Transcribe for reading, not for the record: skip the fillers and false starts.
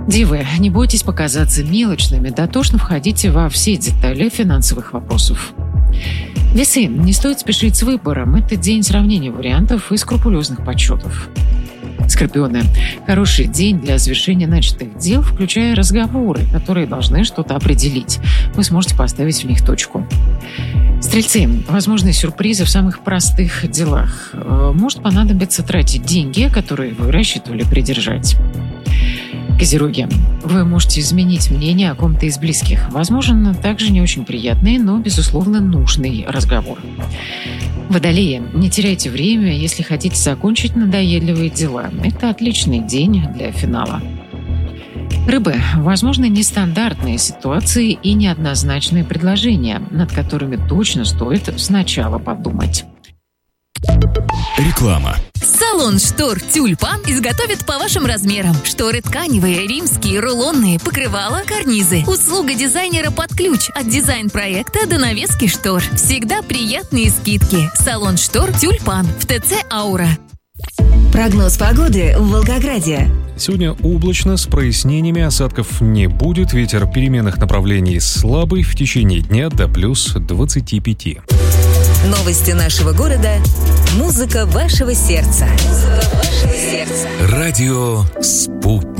Дивы, не бойтесь показаться мелочными, дотошно входите во все детали финансовых вопросов. Весы, не стоит спешить с выбором. Это день сравнения вариантов и скрупулезных подсчетов. Скорпионы, хороший день для завершения начатых дел, включая разговоры, которые должны что-то определить. Вы сможете поставить в них точку. Стрельцы, возможны сюрпризы в самых простых делах. Может понадобиться тратить деньги, которые вы рассчитывали придержать. Козероги, вы можете изменить мнение о ком-то из близких. Возможно, также не очень приятный, но, безусловно, нужный разговор. Водолеи, не теряйте время, если хотите закончить надоедливые дела. Это отличный день для финала. Рыбы, возможны нестандартные ситуации и неоднозначные предложения, над которыми точно стоит сначала подумать. Реклама. Салон штор «Тюльпан» изготовит по вашим размерам. Шторы тканевые, римские, рулонные, покрывала, карнизы. Услуга дизайнера под ключ. От дизайн-проекта до навески штор. Всегда приятные скидки. Салон штор «Тюльпан» в ТЦ «Аура». Прогноз погоды в Волгограде. Сегодня облачно, с прояснениями, осадков не будет. Ветер переменных направлений слабый, в течение дня до плюс 25. Новости нашего города. Музыка вашего сердца. Радио «Спутник».